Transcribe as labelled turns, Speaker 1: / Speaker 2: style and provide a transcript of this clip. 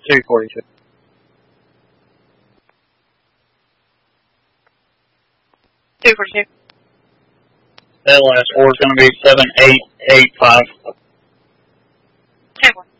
Speaker 1: 242.
Speaker 2: That last score is going to be 7885.
Speaker 3: 10-1.